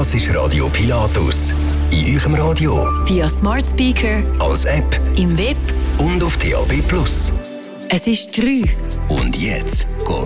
Das ist Radio Pilatus. In eurem Radio, via Smart Speaker, als App im Web und auf DAB+. Es ist 3. Und jetzt